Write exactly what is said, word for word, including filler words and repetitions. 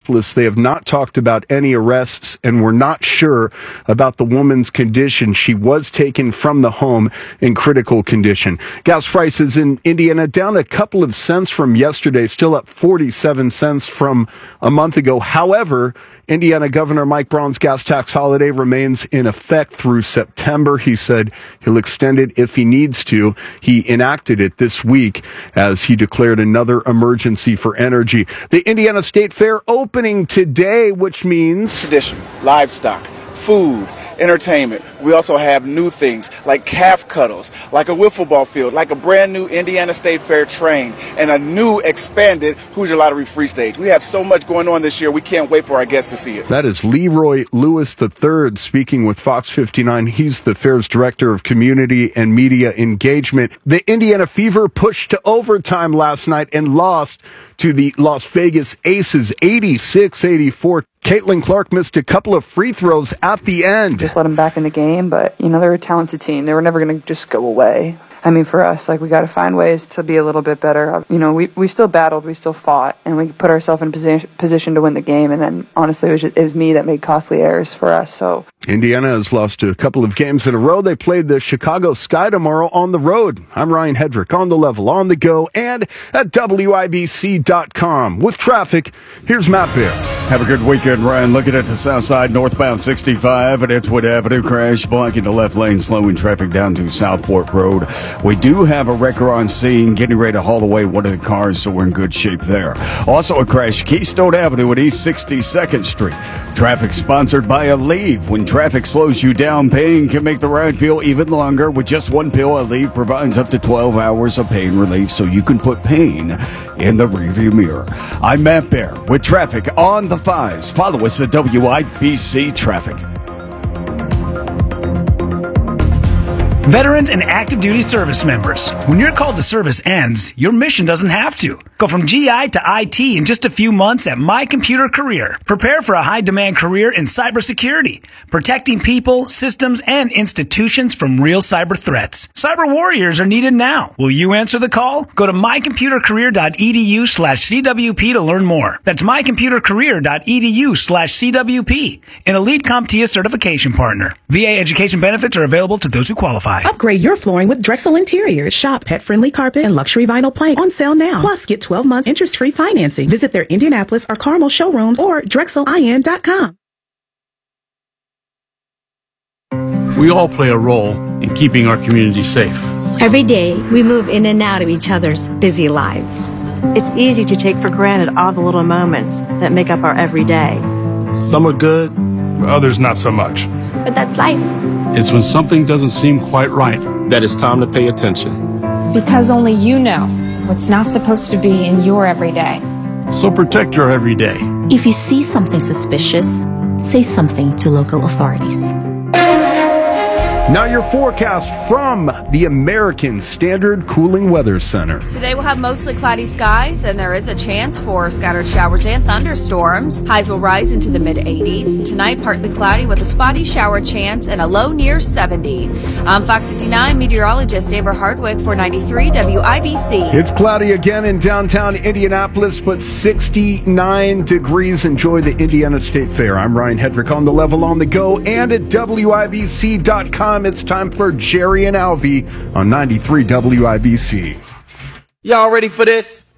Indianapolis. They have not talked about any arrests, and we're not sure about the woman's condition. She was taken from the home in critical condition. Gas prices in Indiana down a couple of cents from yesterday, still up forty-seven cents from a month ago. However, Indiana Governor Mike Braun's gas tax holiday remains in effect through September. He said he'll extend it if he needs to. He enacted it this week as he declared another emergency for energy. The Indiana State Fair opening today, which means tradition, livestock, food, entertainment. We also have new things like calf cuddles, like a wiffle ball field, like a brand new Indiana State Fair train, and a new expanded Hoosier Lottery free stage. We have so much going on this year. We can't wait for our guests to see it. That is Leroy Lewis the third speaking with Fox fifty-nine. He's the fair's director of community and media engagement. The Indiana Fever pushed to overtime last night and lost to the Las Vegas Aces eighty-six eighty-four. Caitlin Clark missed a couple of free throws at the end. Just let them back in the game, but, you know, they're a talented team. They were never going to just go away. I mean, for us, like, we got to find ways to be a little bit better. You know, we, we still battled, we still fought, and we put ourselves in posi- position to win the game. And then, honestly, it was, just, it was me that made costly errors for us. So Indiana has lost a couple of games in a row. They played the Chicago Sky tomorrow on the road. I'm Ryan Hedrick on the level, on the go, and at W I B C dot com. With traffic, here's Matt Bear. Have a good weekend, Ryan. Looking at the south side, northbound sixty-five at Edgewood Avenue. Crash blocking the left lane, slowing traffic down to Southport Road. We do have a wrecker on scene, getting ready to haul away one of the cars, so we're in good shape there. Also a crash, Keystone Avenue at East sixty-second Street. Traffic sponsored by Aleve. When traffic slows you down, pain can make the ride feel even longer. With just one pill, Aleve provides up to twelve hours of pain relief, so you can put pain in the rearview mirror. I'm Matt Bear with traffic on the fives. Follow us at W I B C Traffic. Veterans and active duty service members, when your call to service ends, your mission doesn't have to. Go from G I to I T in just a few months at My Computer Career. Prepare for a high-demand career in cybersecurity, protecting people, systems, and institutions from real cyber threats. Cyber warriors are needed now. Will you answer the call? Go to mycomputercareer.edu slash CWP to learn more. That's mycomputercareer.edu slash CWP, an Elite CompTIA certification partner. V A education benefits are available to those who qualify. Upgrade your flooring with Drexel Interiors. Shop pet-friendly carpet and luxury vinyl plank on sale now. Plus, get twelve months interest-free financing. Visit their Indianapolis or Carmel showrooms or drexel I N dot com. We all play a role in keeping our community safe. Every day, we move in and out of each other's busy lives. It's easy to take for granted all the little moments that make up our everyday. Some are good, others not so much. But that's life. It's when something doesn't seem quite right that it's time to pay attention. Because only you know what's not supposed to be in your everyday. So protect your everyday. If you see something suspicious, say something to local authorities. Now your forecast from the American Standard Cooling Weather Center. Today we'll have mostly cloudy skies, and there is a chance for scattered showers and thunderstorms. Highs will rise into the mid eighties. Tonight, partly cloudy with a spotty shower chance and a low near seventy. I'm Fox fifty-nine meteorologist Amber Hardwick for ninety-three W I B C. It's cloudy again in downtown Indianapolis, but sixty-nine degrees. Enjoy the Indiana State Fair. I'm Ryan Hedrick on the level, on the go, and at W I B C dot com. It's time for Jerry and Alvy on ninety-three W I B C. Y'all ready for this?